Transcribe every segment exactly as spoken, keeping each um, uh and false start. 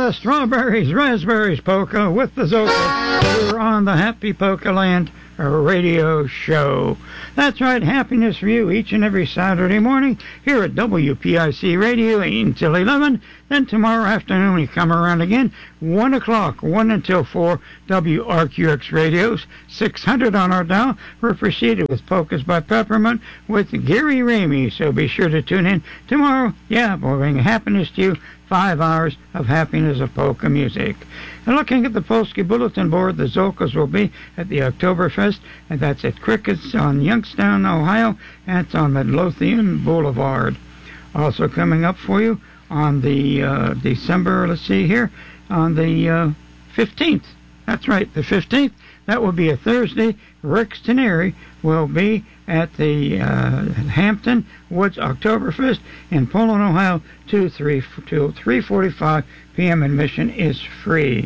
the Strawberries, Raspberries Polka with the Zokas. We're on the Happy Polka Land radio show. That's right, happiness for you each and every Saturday morning here at W P I C Radio, eight until eleven. Then tomorrow afternoon we come around again, one o'clock, one until four, W R Q X Radios, six hundred on our dial. We're proceeded with Polkas by Peppermint with Gary Ramey, so be sure to tune in tomorrow. Yeah, we'll bring happiness to you. Five hours of happiness of polka music. And looking at the Polski Bulletin Board, the Zokas will be at the Oktoberfest, and that's at Crickett's on Youngstown, Ohio. That's on Midlothian Boulevard. Also coming up for you on the uh, December, let's see here, on the uh, fifteenth. That's right, the fifteenth. That will be a Thursday. Rex Teneri will be at the uh, Hampton Woods Oktoberfest in Poland, Ohio, two to three forty-five p.m. Admission is free.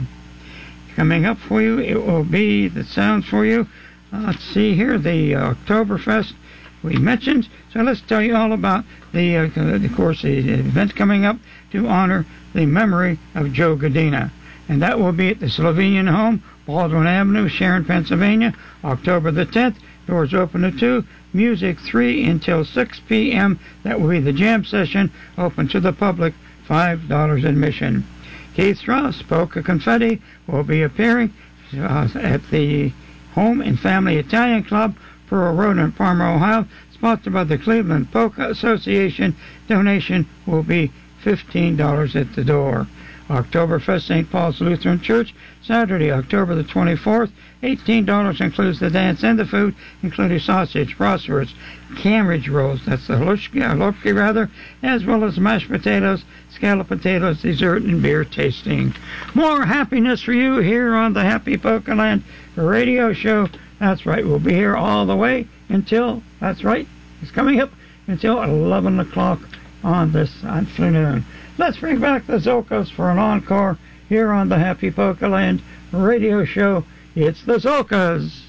Coming up for you, it will be the sounds for you. Uh, let's see here, the uh, Oktoberfest we mentioned. So let's tell you all about the, uh, of course, the event coming up to honor the memory of Joe Godina. And that will be at the Slovenian Home, Baldwin Avenue, Sharon, Pennsylvania, October the tenth. Doors open at two. Music three until six p.m. That will be the jam session, open to the public, five dollars admission. Keith Strauss, Polka Confetti, will be appearing uh, at the Home and Family Italian Club, Pearl Road in Parma, Ohio, sponsored by the Cleveland Polka Association. Donation will be fifteen dollars at the door. Oktoberfest, Saint Paul's Lutheran Church, Saturday, October the twenty-fourth. eighteen dollars includes the dance and the food, including sausage, bratwurst, Cambridge rolls, that's the halupki rather, as well as mashed potatoes, scalloped potatoes, dessert, and beer tasting. More happiness for you here on the Happy Polka Land radio show. That's right, we'll be here all the way until, that's right, it's coming up until eleven o'clock on this afternoon. Let's bring back the Zokas for an encore here on the Happy Polka Land radio show. It's the Zokas.